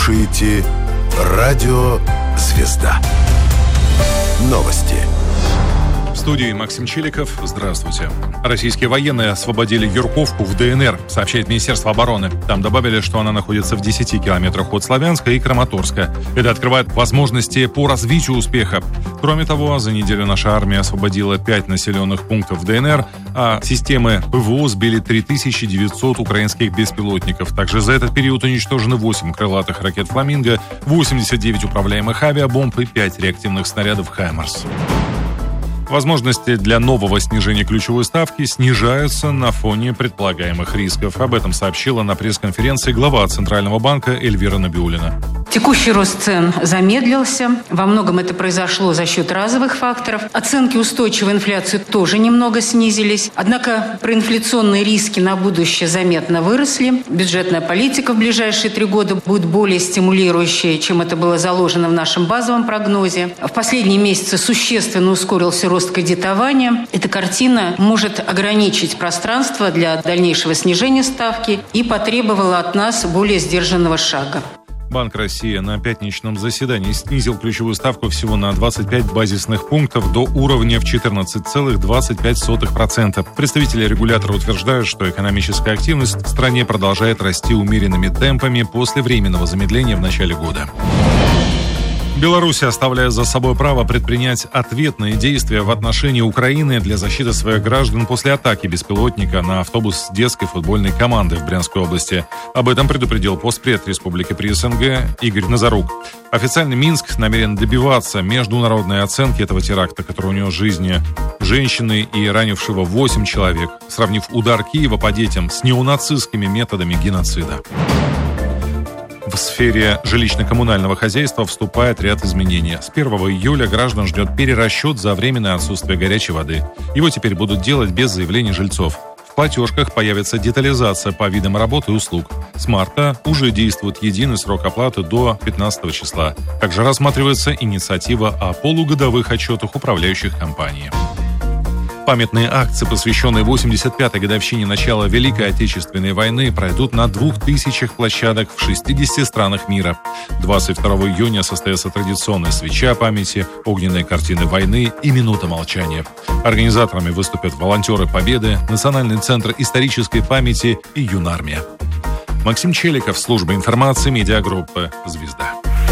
слушаете «Радио Звезда». Новости. В студии Максим Челиков. Здравствуйте. Российские военные освободили Юрковку в ДНР, сообщает Министерство обороны. Там добавили, что она находится в 10 километрах от Славянска и Краматорска. Это открывает возможности по развитию успеха. Кроме того, за неделю наша армия освободила 5 населенных пунктов в ДНР, а системы ПВО сбили 3900 украинских беспилотников. Также за этот период уничтожены 8 крылатых ракет «Фламинго», 89 управляемых авиабомб и 5 реактивных снарядов «Хаймарс». Возможности для нового снижения ключевой ставки снижаются на фоне предполагаемых рисков. Об этом сообщила на пресс-конференции глава Центрального банка Эльвира Набиуллина. Текущий рост цен замедлился. Во многом это произошло за счет разовых факторов. Оценки устойчивой инфляции тоже немного снизились. Однако проинфляционные риски на будущее заметно выросли. Бюджетная политика в ближайшие 3 года будет более стимулирующей, чем это было заложено в нашем базовом прогнозе. В последние месяцы существенно ускорился рост кредитования. Эта картина может ограничить пространство для дальнейшего снижения ставки и потребовала от нас более сдержанного шага. Банк России на пятничном заседании снизил ключевую ставку всего на 25 базисных пунктов до уровня в 14,25%. Представители регулятора утверждают, что экономическая активность в стране продолжает расти умеренными темпами после временного замедления в начале года. Беларусь оставляет за собой право предпринять ответные действия в отношении Украины для защиты своих граждан после атаки беспилотника на автобус детской футбольной команды в Брянской области. Об этом предупредил постпред Республики при СНГ Игорь Назарук. Официально Минск намерен добиваться международной оценки этого теракта, который унес жизни женщины и ранившего 8 человек, сравнив удар Киева по детям с неонацистскими методами геноцида. В сфере жилищно-коммунального хозяйства вступает ряд изменений. С 1 июля граждан ждет перерасчет за временное отсутствие горячей воды. Его теперь будут делать без заявлений жильцов. В платежках появится детализация по видам работ и услуг. С марта уже действует единый срок оплаты до 15 числа. Также рассматривается инициатива о полугодовых отчетах управляющих компаний. Памятные акции, посвященные 85-й годовщине начала Великой Отечественной войны, пройдут на 2000 площадок в 60 странах мира. 22 июня состоится традиционная свеча памяти, огненные картины войны и минута молчания. Организаторами выступят волонтеры Победы, Национальный центр исторической памяти и Юнармия. Максим Челиков, служба информации медиагруппы «Звезда».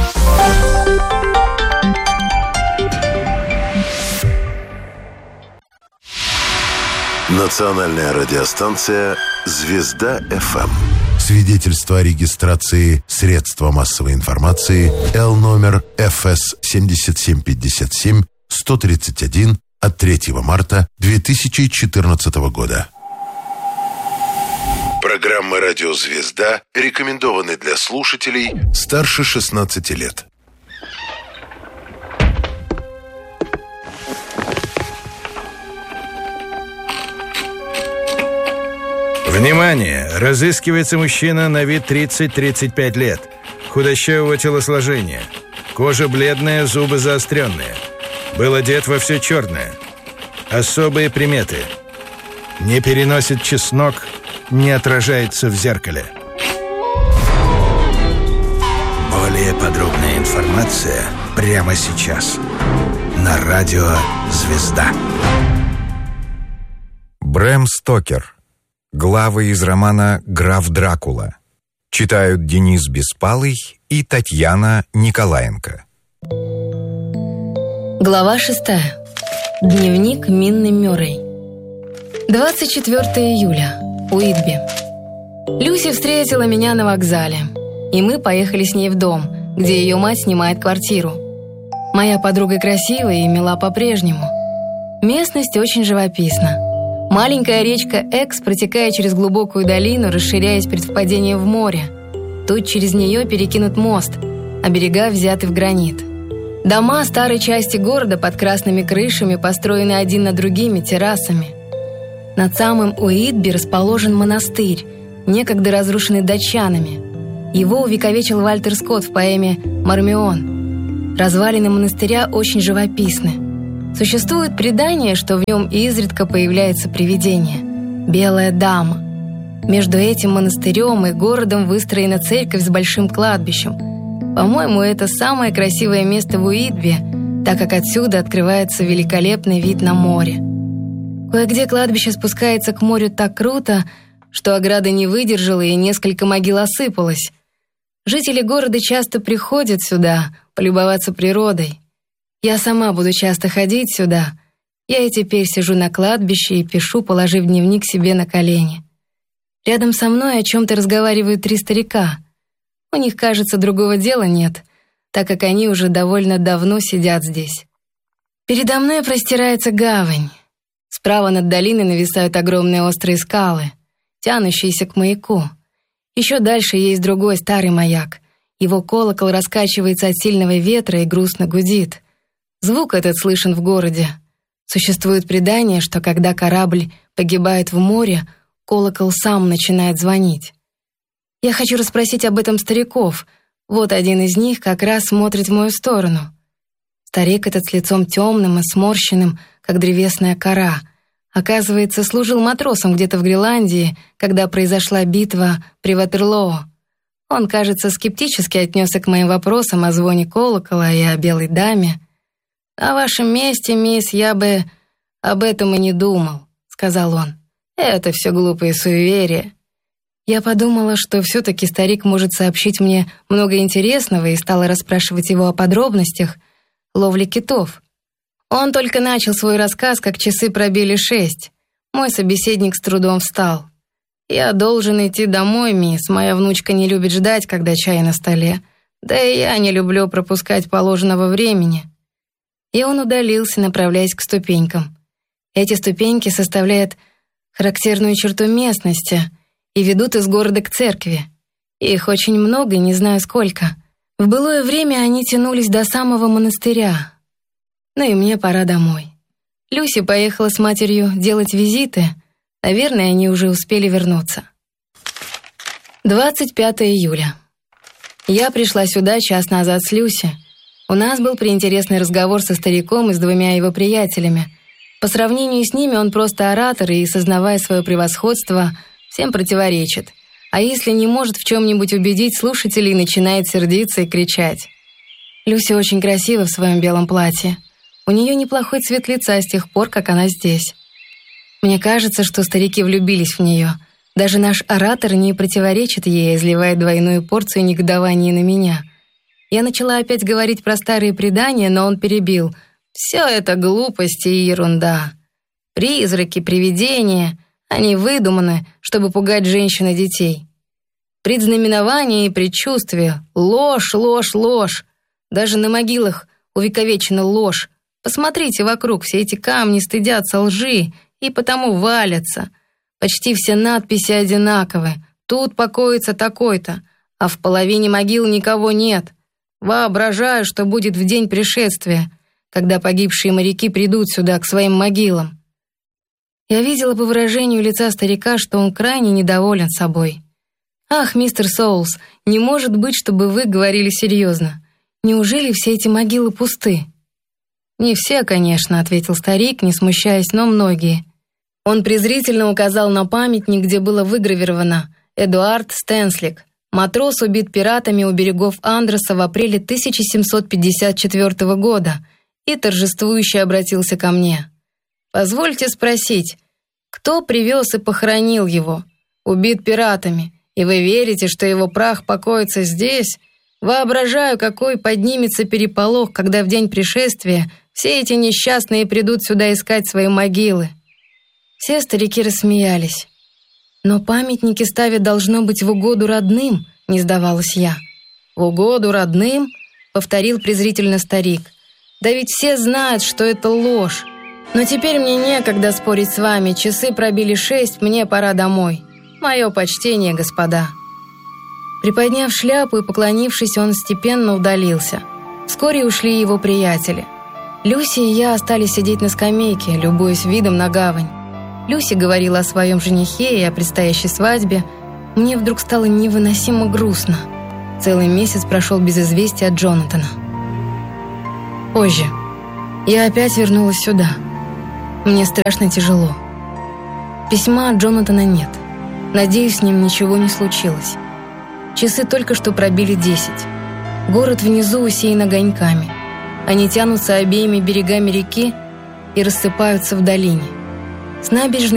Национальная радиостанция «Звезда-ФМ». Свидетельство о регистрации средства массовой информации Л номер ФС 7757 131 от 3 марта 2014 года. Программа «Радио Звезда» рекомендованы для слушателей старше 16 лет. Внимание! Разыскивается мужчина на вид 30-35 лет. Худощавого телосложения. Кожа бледная, зубы заостренные. Был одет во все черное. Особые приметы. Не переносит чеснок, не отражается в зеркале. Более подробная информация прямо сейчас. На радио «Звезда». Брэм Стокер. Главы из романа «Граф Дракула». Читают Денис Беспалый и Татьяна Николаенко. Глава 6. Дневник Минны Мюррей. 24 июля. Уитби. Люси встретила меня на вокзале, и мы поехали с ней в дом, где ее мать снимает квартиру. Моя подруга красивая и мила по-прежнему. Местность очень живописна. Маленькая речка Экс протекает через глубокую долину, расширяясь перед впадением в море. Тут через нее перекинут мост, а берега взяты в гранит. Дома старой части города под красными крышами построены один над другими террасами. Над самым Уитби расположен монастырь, некогда разрушенный датчанами. Его увековечил Вальтер Скотт в поэме «Мармион». Развалины монастыря очень живописны. Существует предание, что в нем изредка появляется привидение – Белая дама. Между этим монастырем и городом выстроена церковь с большим кладбищем. По-моему, это самое красивое место в Уитбе, так как отсюда открывается великолепный вид на море. Кое-где кладбище спускается к морю так круто, что ограда не выдержала и несколько могил осыпалось. Жители города часто приходят сюда полюбоваться природой. Я сама буду часто ходить сюда. Я и теперь сижу на кладбище и пишу, положив дневник себе на колени. Рядом со мной о чем-то разговаривают 3 старика. У них, кажется, другого дела нет, так как они уже довольно давно сидят здесь. Передо мной простирается гавань. Справа над долиной нависают огромные острые скалы, тянущиеся к маяку. Еще дальше есть другой старый маяк. Его колокол раскачивается от сильного ветра и грустно гудит. Звук этот слышен в городе. Существует предание, что когда корабль погибает в море, колокол сам начинает звонить. Я хочу расспросить об этом стариков. Вот один из них как раз смотрит в мою сторону. Старик этот с лицом темным и сморщенным, как древесная кора. Оказывается, служил матросом где-то в Гренландии, когда произошла битва при Ватерлоо. Он, кажется, скептически отнесся к моим вопросам о звоне колокола и о белой даме. «На вашем месте, мисс, я бы об этом и не думал», — сказал он. «Это все глупые суеверия». Я подумала, что все-таки старик может сообщить мне много интересного, и стала расспрашивать его о подробностях ловли китов. Он только начал свой рассказ, как часы пробили 6. Мой собеседник с трудом встал. «Я должен идти домой, мисс. Моя внучка не любит ждать, когда чай на столе. Да и я не люблю пропускать положенного времени». И он удалился, направляясь к ступенькам. Эти ступеньки составляют характерную черту местности и ведут из города к церкви. Их очень много, не знаю сколько. В былое время они тянулись до самого монастыря. Ну и мне пора домой. Люси поехала с матерью делать визиты. Наверное, они уже успели вернуться. 25 июля. Я пришла сюда час назад с Люси. У нас был приинтересный разговор со стариком и с 2 его приятелями. По сравнению с ними он просто оратор и, сознавая свое превосходство, всем противоречит. А если не может в чем-нибудь убедить слушателей, начинает сердиться и кричать. Люси очень красива в своем белом платье. У нее неплохой цвет лица с тех пор, как она здесь. Мне кажется, что старики влюбились в нее. Даже наш оратор не противоречит ей, изливая двойную порцию негодования на меня. Я начала опять говорить про старые предания, но он перебил. «Все это глупости и ерунда. Призраки, привидения, они выдуманы, чтобы пугать женщин и детей. Предзнаменования и предчувствия — ложь, ложь, ложь. Даже на могилах увековечена ложь. Посмотрите вокруг, все эти камни стыдятся лжи и потому валятся. Почти все надписи одинаковы. Тут покоится такой-то, а в половине могил никого нет. Воображаю, что будет в день пришествия, когда погибшие моряки придут сюда, к своим могилам». Я видела по выражению лица старика, что он крайне недоволен собой. «Ах, мистер Соулс, не может быть, чтобы вы говорили серьезно. Неужели все эти могилы пусты?» «Не все, конечно», — ответил старик, не смущаясь, но многие. Он презрительно указал на памятник, где было выгравировано «Эдуард Стенслик. Матрос убит пиратами у берегов Андроса в апреле 1754 года», и торжествующе обратился ко мне. «Позвольте спросить, кто привез и похоронил его? Убит пиратами, и вы верите, что его прах покоится здесь? Воображаю, какой поднимется переполох, когда в день пришествия все эти несчастные придут сюда искать свои могилы». Все старики рассмеялись. «Но памятники ставят, должно быть, в угоду родным», — не сдавалась я. «В угоду родным?» — повторил презрительно старик. «Да ведь все знают, что это ложь. Но теперь мне некогда спорить с вами. Часы пробили 6, мне пора домой. Мое почтение, господа». Приподняв шляпу и поклонившись, он степенно удалился. Вскоре ушли его приятели. Люси и я остались сидеть на скамейке, любуясь видом на гавань. Люси говорила о своем женихе и о предстоящей свадьбе. Мне вдруг стало невыносимо грустно. Целый месяц прошел без известия от Джонатана. Позже. Я опять вернулась сюда. Мне страшно тяжело. Письма от Джонатана нет. Надеюсь, с ним ничего не случилось. Часы только что пробили 10. Город внизу усеян огоньками. Они тянутся обеими берегами реки и рассыпаются в долине. С набережной